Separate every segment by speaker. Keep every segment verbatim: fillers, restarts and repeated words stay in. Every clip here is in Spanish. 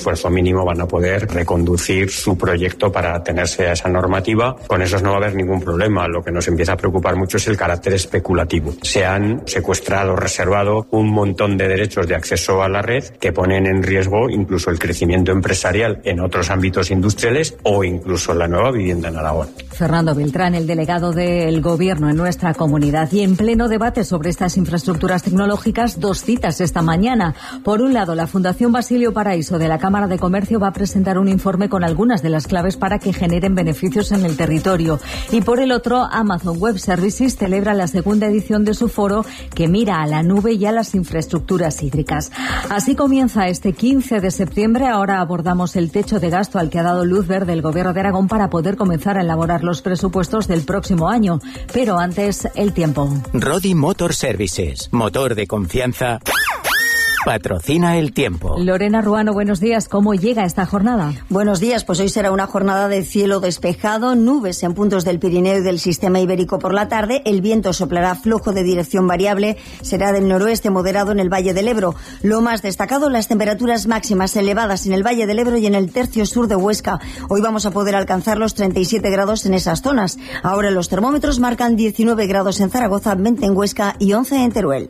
Speaker 1: esfuerzo mínimo van a poder reconducir su proyecto para atenerse a esa normativa. Con esos no va a haber ningún problema. Lo que nos empieza a preocupar mucho es el carácter especulativo. Se han secuestrado, reservado un montón de derechos de acceso a la red que ponen en riesgo incluso el crecimiento empresarial en otros ámbitos industriales o incluso la nueva vivienda en Aragón.
Speaker 2: Fernando Beltrán, el delegado del Gobierno en nuestra comunidad. Y en pleno debate sobre estas infraestructuras tecnológicas, dos citas esta mañana. Por un lado, la Fundación Basilio Paraíso de la Cámara de Comercio va a presentar un informe con algunas de las claves para que generen beneficios en el territorio. Y por el otro, Amazon Web Services celebra la segunda edición de su foro que mira a la nube y a las infraestructuras hídricas. Así comienza este quince de septiembre. Ahora abordamos el techo de gasto al que ha dado luz verde el Gobierno de Aragón para poder comenzar a elaborar los presupuestos del próximo año. Pero antes, el tiempo.
Speaker 3: Rodi Motor Services, motor de confianza, patrocina el tiempo.
Speaker 2: Lorena Ruano, buenos días. ¿Cómo llega esta jornada?
Speaker 4: Buenos días. Pues hoy será una jornada de cielo despejado, nubes en puntos del Pirineo y del sistema ibérico por la tarde. El viento soplará flojo de dirección variable, será del noroeste moderado en el Valle del Ebro. Lo más destacado, las temperaturas máximas elevadas en el Valle del Ebro y en el tercio sur de Huesca. Hoy vamos a poder alcanzar los treinta y siete grados en esas zonas. Ahora los termómetros marcan diecinueve grados en Zaragoza, veinte en Huesca y once en Teruel.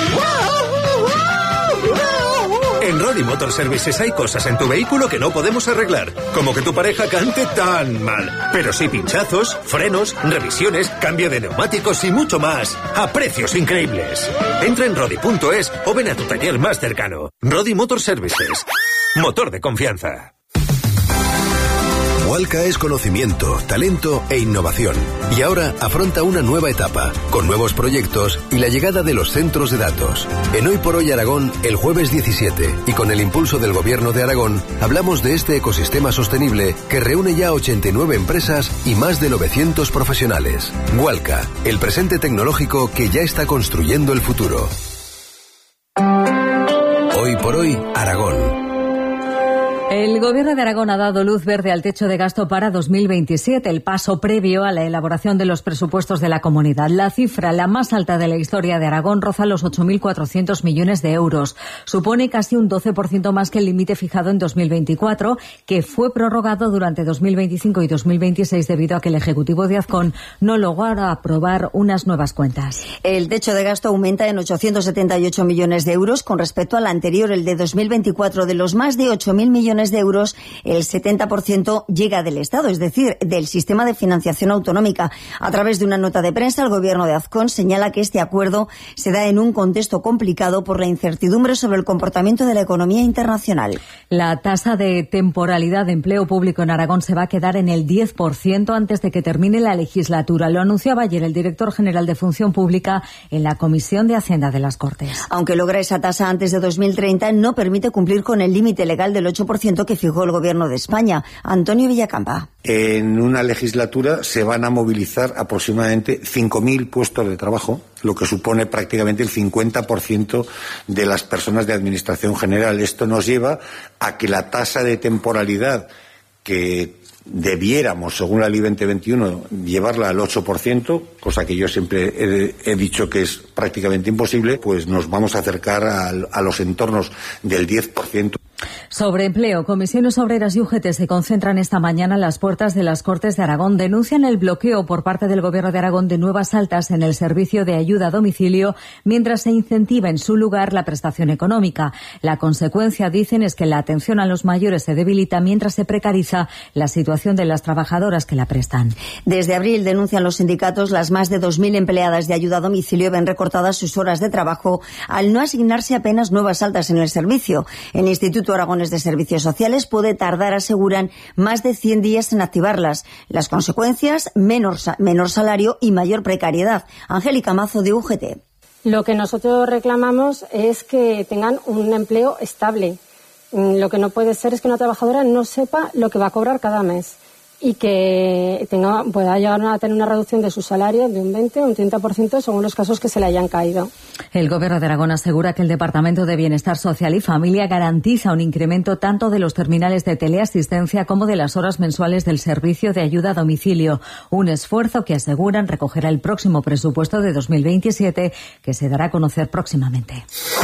Speaker 5: En Rodi Motor Services hay cosas en tu vehículo que no podemos arreglar, como que tu pareja cante tan mal, pero sí pinchazos, frenos, revisiones, cambio de neumáticos y mucho más, a precios increíbles. Entra en rodi punto es o ven a tu taller más cercano. Rodi Motor Services, motor de confianza.
Speaker 6: Walca es conocimiento, talento e innovación. Y ahora afronta una nueva etapa, con nuevos proyectos y la llegada de los centros de datos. En Hoy por Hoy Aragón, el jueves diecisiete, y con el impulso del Gobierno de Aragón, hablamos de este ecosistema sostenible que reúne ya ochenta y nueve empresas y más de novecientos profesionales. Walca, el presente tecnológico que ya está construyendo el futuro. Hoy por Hoy Aragón.
Speaker 2: El Gobierno de Aragón ha dado luz verde al techo de gasto para dos mil veintisiete, el paso previo a la elaboración de los presupuestos de la comunidad. La cifra, la más alta de la historia de Aragón, roza los ocho mil cuatrocientos millones de euros. Supone casi un doce por ciento más que el límite fijado en dos mil veinticuatro, que fue prorrogado durante dos mil veinticinco y dos mil veintiséis debido a que el Ejecutivo de Azcón no lograra aprobar unas nuevas cuentas.
Speaker 4: El techo de gasto aumenta en ochocientos setenta y ocho millones de euros con respecto al anterior, el de dos mil veinticuatro. De los más de ocho mil millones de euros, el setenta por ciento llega del Estado, es decir, del sistema de financiación autonómica. A través de una nota de prensa, el Gobierno de Azcón señala que este acuerdo se da en un contexto complicado por la incertidumbre sobre el comportamiento de la economía internacional.
Speaker 2: La tasa de temporalidad de empleo público en Aragón se va a quedar en el diez por ciento antes de que termine la legislatura. Lo anunciaba ayer el director general de Función Pública en la Comisión de Hacienda de las Cortes.
Speaker 4: Aunque logra esa tasa antes de dos mil treinta, no permite cumplir con el límite legal del ocho por ciento que fijó el Gobierno de España. Antonio Villacampa.
Speaker 7: En una legislatura se van a movilizar aproximadamente cinco mil puestos de trabajo, lo que supone prácticamente el cincuenta por ciento de las personas de Administración General. Esto nos lleva a que la tasa de temporalidad que debiéramos, según la Ley veinte veintiuno, llevarla al ocho por ciento, cosa que yo siempre he, he dicho que es prácticamente imposible, pues nos vamos a acercar a, a los entornos del diez por ciento.
Speaker 2: Sobre empleo, comisiones obreras y U G T se concentran esta mañana en las puertas de las Cortes de Aragón. Denuncian el bloqueo por parte del Gobierno de Aragón de nuevas altas en el servicio de ayuda a domicilio, mientras se incentiva en su lugar la prestación económica. La consecuencia, dicen, es que la atención a los mayores se debilita mientras se precariza la situación de las trabajadoras que la prestan.
Speaker 4: Desde abril, denuncian los sindicatos, las más de dos mil empleadas de ayuda a domicilio ven recortadas sus horas de trabajo al no asignarse apenas nuevas altas en el servicio. El Instituto Aragones de Servicios Sociales puede tardar, aseguran, más de cien días en activarlas. Las consecuencias, menor, menor salario y mayor precariedad. Angélica Mazo, de U G T.
Speaker 8: Lo que nosotros reclamamos es que tengan un empleo estable. Lo que no puede ser es que una trabajadora no sepa lo que va a cobrar cada mes y que tenga, pueda llegar a tener una reducción de su salario de un veinte o un treinta por ciento según los casos que se le hayan caído.
Speaker 2: El Gobierno de Aragón asegura que el Departamento de Bienestar Social y Familia garantiza un incremento tanto de los terminales de teleasistencia como de las horas mensuales del servicio de ayuda a domicilio. Un esfuerzo que aseguran recogerá el próximo presupuesto de dos mil veintisiete, que se dará a conocer próximamente.